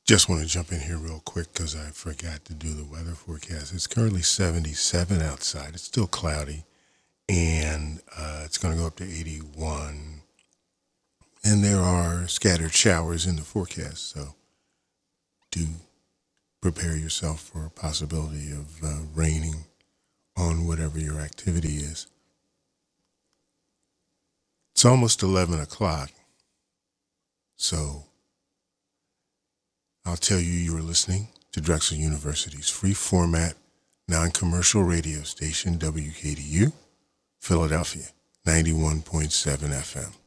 Just want to jump in here real quick because I forgot to do the weather forecast. It's currently 77 outside. It's still cloudy, and it's going to go up to 81. And there are scattered showers in the forecast, so do prepare yourself for a possibility of raining on whatever your activity is. It's almost 11 o'clock, so I'll tell you you're listening to Drexel University's free format, non-commercial radio station, WKDU, Philadelphia, 91.7 FM.